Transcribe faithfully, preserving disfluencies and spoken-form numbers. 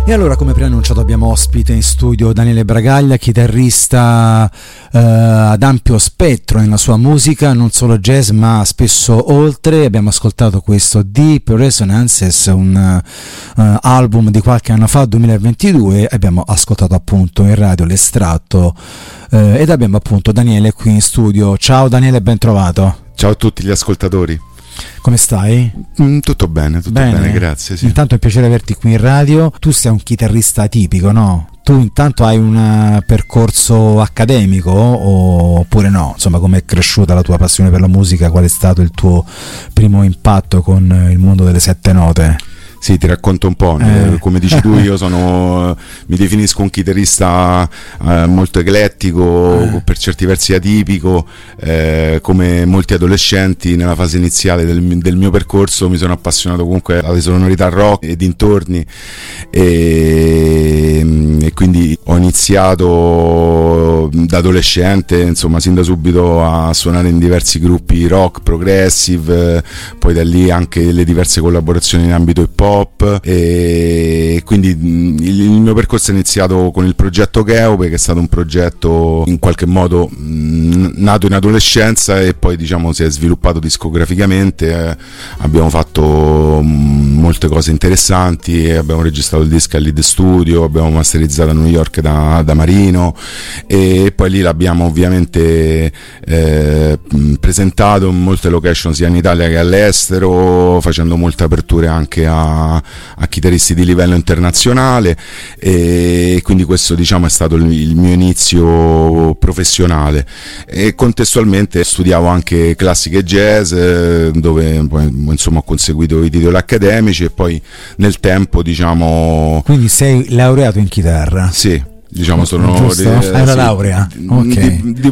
E allora, come preannunciato, abbiamo ospite in studio Daniele Bragaglia, chitarrista eh, ad ampio spettro nella sua musica, non solo jazz ma spesso oltre. Abbiamo ascoltato questo Deep Resonances, un uh, album di qualche anno fa, duemilaventidue. Abbiamo ascoltato appunto in radio l'estratto eh, ed abbiamo appunto Daniele qui in studio. Ciao Daniele, ben trovato. Ciao a tutti gli ascoltatori. Come stai? Mm, tutto bene, tutto bene, bene grazie. Sì. Intanto è un piacere averti qui in radio. Tu sei un chitarrista atipico, no? Tu intanto hai un percorso accademico oppure no? Insomma, come è cresciuta la tua passione per la musica? Qual è stato il tuo primo impatto con il mondo delle sette note? Sì, ti racconto un po', eh. come dici tu, io sono, mi definisco un chitarrista eh, molto eclettico, eh. per certi versi atipico, eh, come molti adolescenti nella fase iniziale del, del mio percorso mi sono appassionato comunque alle sonorità rock e dintorni e, e quindi ho iniziato da adolescente, insomma, sin da subito a suonare in diversi gruppi rock, progressive, poi da lì anche le diverse collaborazioni in ambito hip hop. E quindi il mio percorso è iniziato con il progetto Cheope, che è stato un progetto in qualche modo nato in adolescenza e poi diciamo si è sviluppato discograficamente. Eh, abbiamo fatto molte cose interessanti, abbiamo registrato il disco al Lead Studio, abbiamo masterizzato a New York da, da Marino e poi lì l'abbiamo ovviamente eh, presentato in molte location sia in Italia che all'estero, facendo molte aperture anche a a chitarristi di livello internazionale e quindi questo diciamo è stato il, il mio inizio professionale e contestualmente studiavo anche classiche jazz dove poi insomma ho conseguito i titoli accademici e poi nel tempo diciamo. Quindi sei laureato in chitarra? Sì. Diciamo sono Giusto? eh, Hai la sì, laurea? Ok. Di, di,